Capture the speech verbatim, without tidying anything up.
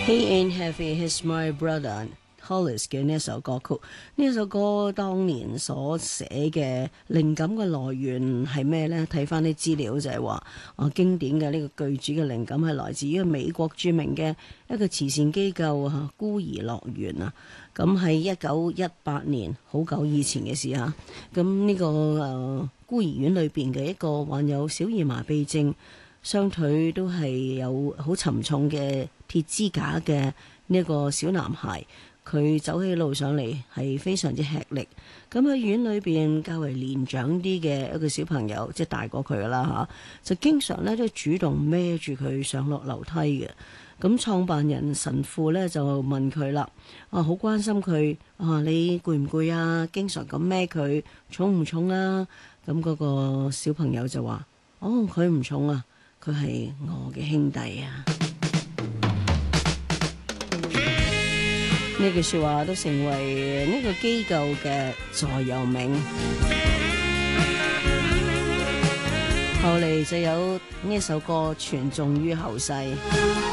He ain't heavy, he's my brother. Hollis 嘅呢一首歌曲，呢一首歌當年所寫嘅靈感嘅來源係咩呢？睇翻啲資料就係話，啊經典嘅呢個句子嘅靈感係來自於美國著名嘅一個慈善機構嚇孤兒樂園啊。咁喺一九一八年，好久以前嘅事嚇。咁呢、這個誒、呃、孤兒院裏邊嘅一個患有小兒麻痹症、雙腿都係有好沉重嘅鐵支架嘅呢一個小男孩。佢走起路上嚟係非常之吃力，咁喺院裏邊較為年長啲嘅一個小朋友，即係大過佢噶啦嚇，就經常咧都主動孭住佢上落樓梯嘅。咁創辦人神父咧就問佢啦，啊好關心佢啊，你攰唔攰啊？經常咁孭佢，重唔重啊？咁嗰個小朋友就話：哦，佢唔重啊，佢係我嘅兄弟啊！呢句說話都成為呢個機構嘅座右銘，後嚟就有呢首歌傳頌於後世。